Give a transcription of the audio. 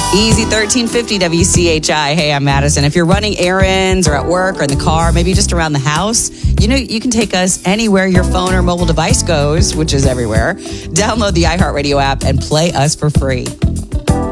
Easy 1350 WCHI. Hey, I'm Madison. If you're running errands or at work or in the car, maybe just around the house, you can take us anywhere your phone or mobile device goes, which is everywhere. Download the iHeartRadio app and play us for free.